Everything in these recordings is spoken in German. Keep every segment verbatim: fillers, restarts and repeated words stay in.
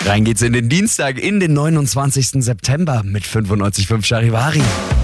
Rein geht's in den Dienstag, in den neunundzwanzigsten September mit fünfundneunzig Komma fünf Charivari.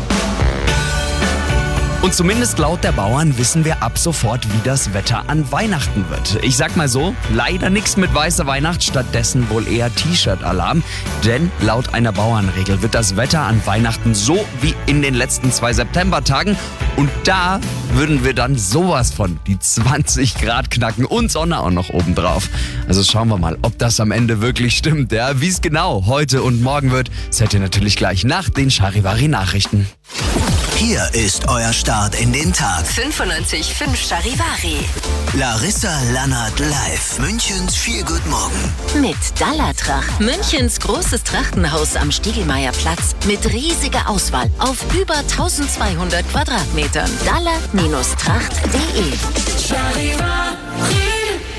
Und zumindest laut der Bauern wissen wir ab sofort, wie das Wetter an Weihnachten wird. Ich sag mal so, leider nichts mit weißer Weihnacht, stattdessen wohl eher T-Shirt-Alarm. Denn laut einer Bauernregel wird das Wetter an Weihnachten so wie in den letzten zwei Septembertagen. Und da würden wir dann sowas von die zwanzig Grad knacken und Sonne auch noch oben drauf. Also schauen wir mal, ob das am Ende wirklich stimmt. Ja, wie es genau heute und morgen wird, seht ihr natürlich gleich nach den Charivari-Nachrichten. Hier ist euer Start in den Tag. fünfundneunzig Komma fünf Charivari. Larissa Lannert live. Münchens Feel Good Morgen. Mit Dallatracht. Münchens großes Trachtenhaus am Stiegelmeierplatz mit riesiger Auswahl auf über eintausendzweihundert Quadratmetern. Dalla-tracht punkt de. Charivari.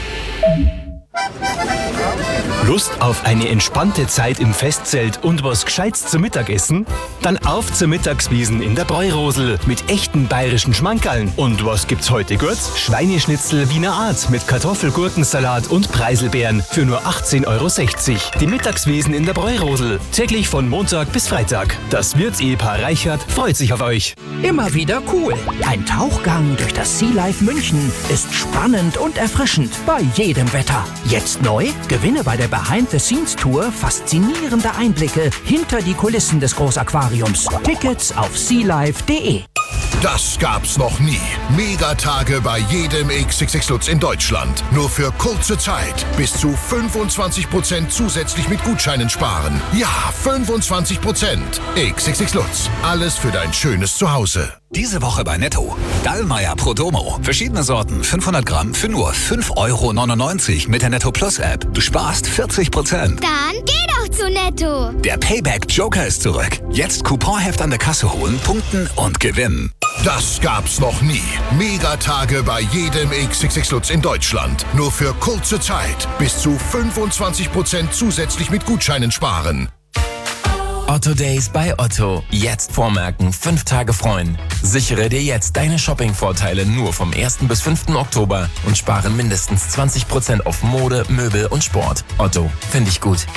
Lust auf eine entspannte Zeit im Festzelt und was Gescheites zum Mittagessen? Dann auf zur Mittagswiesen in der Bräurosel mit echten bayerischen Schmankerln. Und was gibt's heute gut? Schweineschnitzel Wiener Art mit Kartoffel-Gurkensalat und Preiselbeeren für nur achtzehn Euro sechzig. Die Mittagswiesen in der Bräurosel. Täglich von Montag bis Freitag. Das Wirtsehepaar Reichert freut sich auf euch. Immer wieder cool. Ein Tauchgang durch das Sea Life München ist spannend und erfrischend bei jedem Wetter. Jetzt neu? Gewinne bei der Behind-the-Scenes-Tour faszinierende Einblicke hinter die Kulissen des Großaquariums. Tickets auf sealife punkt de. Das gab's noch nie. Megatage bei jedem X X X Lutz in Deutschland. Nur für kurze Zeit. Bis zu fünfundzwanzig Prozent zusätzlich mit Gutscheinen sparen. Ja, fünfundzwanzig Prozent. X X X Lutz. Alles für dein schönes Zuhause. Diese Woche bei Netto. Dallmayr Pro Domo. Verschiedene Sorten, fünfhundert Gramm für nur fünf Euro neunundneunzig mit der Netto Plus App. Du sparst vierzig Prozent. Dann geh doch zu Netto. Der Payback Joker ist zurück. Jetzt Couponheft an der Kasse holen, punkten und gewinnen. Das gab's noch nie. Megatage bei jedem X X X Lutz in Deutschland. Nur für kurze Zeit. Bis zu fünfundzwanzig Prozent zusätzlich mit Gutscheinen sparen. Otto Days bei Otto. Jetzt vormerken, fünf Tage freuen. Sichere dir jetzt deine Shopping-Vorteile nur vom ersten bis fünften Oktober und spare mindestens zwanzig Prozent auf Mode, Möbel und Sport. Otto, finde ich gut.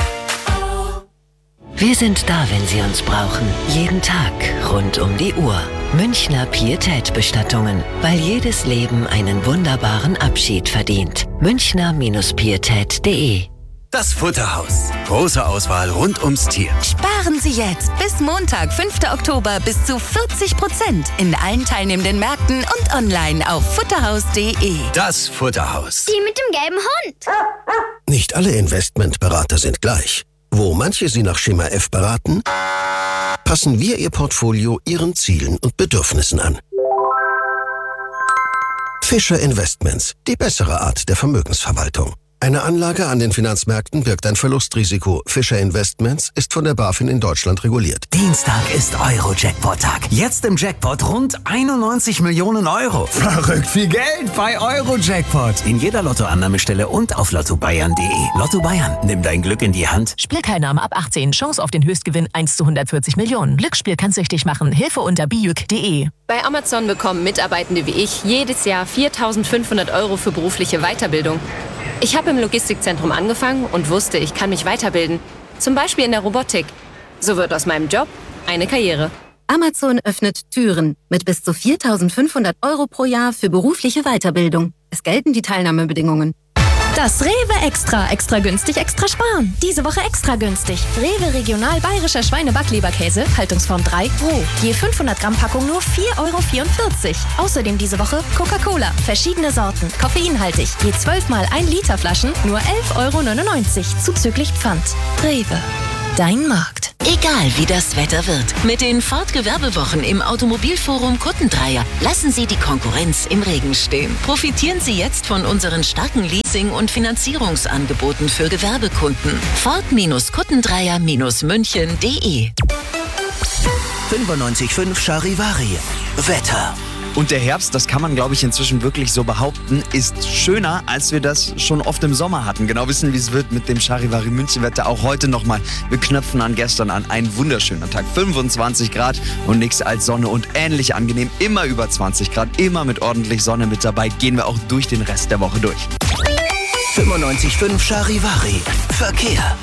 Wir sind da, wenn Sie uns brauchen. Jeden Tag, rund um die Uhr. Münchner Pietät-Bestattungen. Weil jedes Leben einen wunderbaren Abschied verdient. Münchner Pietät punkt de. Das Futterhaus. Große Auswahl rund ums Tier. Sparen Sie jetzt bis Montag, fünften Oktober bis zu vierzig Prozent in allen teilnehmenden Märkten und online auf futterhaus punkt de. Das Futterhaus. Die mit dem gelben Hund. Nicht alle Investmentberater sind gleich. Wo manche Sie nach Schema F beraten, passen wir Ihr Portfolio Ihren Zielen und Bedürfnissen an. Fischer Investments, die bessere Art der Vermögensverwaltung. Eine Anlage an den Finanzmärkten birgt ein Verlustrisiko. Fischer Investments ist von der BaFin in Deutschland reguliert. Dienstag ist Euro-Jackpot-Tag. Jetzt im Jackpot rund einundneunzig Millionen Euro. Verrückt viel Geld bei Euro-Jackpot. In jeder Lottoannahmestelle und auf lotto bayern punkt de. Lotto Bayern, nimm dein Glück in die Hand. Spielteilnahme ab achtzehn. Chance auf den Höchstgewinn eins zu hundertvierzig Millionen. Glücksspiel kann süchtig machen. Hilfe unter bijuk punkt de. Bei Amazon bekommen Mitarbeitende wie ich jedes Jahr viertausendfünfhundert Euro für berufliche Weiterbildung. Ich habe im Logistikzentrum angefangen und wusste, ich kann mich weiterbilden. Zum Beispiel in der Robotik. So wird aus meinem Job eine Karriere. Amazon öffnet Türen mit bis zu viertausendfünfhundert Euro pro Jahr für berufliche Weiterbildung. Es gelten die Teilnahmebedingungen. Das Rewe Extra. Extra günstig, extra sparen. Diese Woche extra günstig. Rewe Regional Bayerischer Schweine-Backleberkäse, Haltungsform drei, roh. Je fünfhundert Gramm Packung nur vier Euro vierundvierzig. Außerdem diese Woche Coca-Cola. Verschiedene Sorten. Koffeinhaltig. Je zwölf mal ein Liter Flaschen nur elf Euro neunundneunzig. Zuzüglich Pfand. Rewe. Dein Markt. Egal wie das Wetter wird. Mit den Ford-Gewerbewochen im Automobilforum Kuttendreier lassen Sie die Konkurrenz im Regen stehen. Profitieren Sie jetzt von unseren starken Leasing- und Finanzierungsangeboten für Gewerbekunden. Ford-Kuttendreier München punkt de. fünfundneunzig Komma fünf Charivari. Wetter. Und der Herbst, das kann man, glaube ich, inzwischen wirklich so behaupten, ist schöner, als wir das schon oft im Sommer hatten. Genau wissen, wie es wird mit dem Charivari München-Wetter. Auch heute nochmal. Wir knöpfen an gestern an. Ein wunderschöner Tag. fünfundzwanzig Grad und nichts als Sonne und ähnlich angenehm. Immer über zwanzig Grad, immer mit ordentlich Sonne mit dabei. Gehen wir auch durch den Rest der Woche durch. fünfundneunzig Komma fünf Charivari. Verkehr.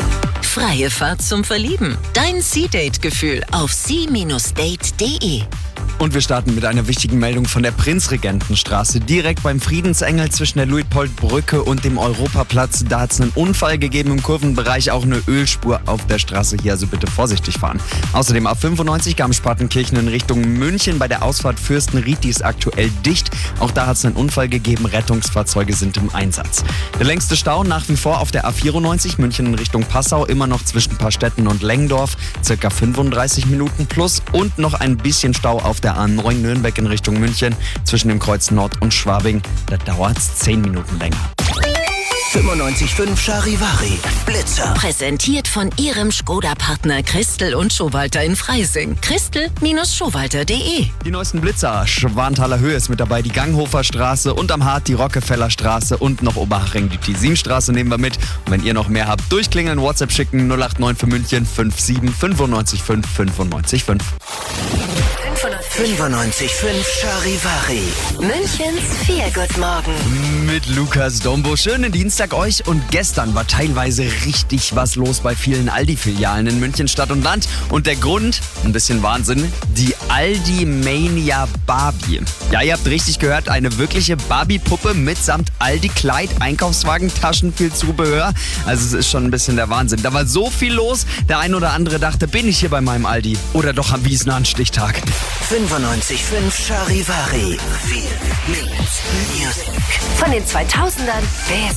Freie Fahrt zum Verlieben. Dein Sea-Date-Gefühl auf sea Bindestrich date punkt de. Und wir starten mit einer wichtigen Meldung von der Prinzregentenstraße. Direkt beim Friedensengel zwischen der Luitpoldbrücke und dem Europaplatz. Da hat es einen Unfall gegeben im Kurvenbereich, auch eine Ölspur auf der Straße hier, also bitte vorsichtig fahren. Außerdem A fünfundneunzig Garmisch-Partenkirchen in Richtung München. Bei der Ausfahrt Fürstenried, die ist aktuell dicht. Auch da hat es einen Unfall gegeben, Rettungsfahrzeuge sind im Einsatz. Der längste Stau nach wie vor auf der A vierundneunzig München in Richtung Passau, immer noch zwischen Paarstetten und Lengdorf, circa fünfunddreißig Minuten plus, und noch ein bisschen Stau auf der A neun Nürnberg in Richtung München zwischen dem Kreuz Nord und Schwabing. Da dauert es zehn Minuten länger. fünfundneunzig Komma fünf Charivari Blitzer. Präsentiert von Ihrem Skoda-Partner Christel und Schowalter in Freising. Christel Schowalter punkt de. Die neuesten Blitzer. Schwanthaler Höhe ist mit dabei, die Ganghofer Straße und am Hart die Rockefeller Straße und noch Oberhaching die T sieben Straße nehmen wir mit. Und wenn ihr noch mehr habt, durchklingeln, WhatsApp schicken null acht neun für München fünf sieben fünfundneunzig fünf fünfundneunzig fünf. fünfundneunzig Komma fünf Charivari. Münchens Feelgood-Morgen. Mit Lukas Dombo. Schönen Dienstag euch. Und gestern war teilweise richtig was los bei vielen Aldi-Filialen in München Stadt und Land. Und der Grund, ein bisschen Wahnsinn, die Aldi Mania Barbie. Ja, ihr habt richtig gehört, eine wirkliche Barbie-Puppe mitsamt Aldi-Kleid, Einkaufswagen, Taschen, viel Zubehör. Also es ist schon ein bisschen der Wahnsinn. Da war so viel los, der ein oder andere dachte, bin ich hier bei meinem Aldi? Oder doch am Wiesner Stichtag. fünfundneunzig Komma fünf Charivari. Viel Music. Von den zweitausendern bis